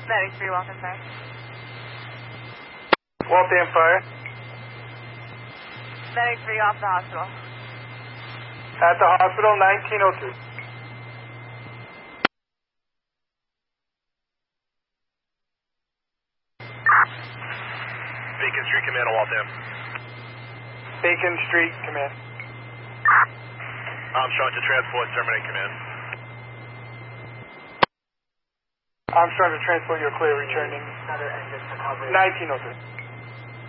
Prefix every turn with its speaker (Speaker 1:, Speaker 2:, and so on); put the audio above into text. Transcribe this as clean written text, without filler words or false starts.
Speaker 1: Medic 3, Waltham Fire.
Speaker 2: Waltham Fire.
Speaker 1: Medic 3 off the hospital.
Speaker 2: At the hospital, 1902.
Speaker 3: Beacon Street Command, Waltham.
Speaker 2: Beacon Street Command.
Speaker 3: Armstrong to transport, terminate command.
Speaker 2: Armstrong to transport, you're clear, returning. 1903.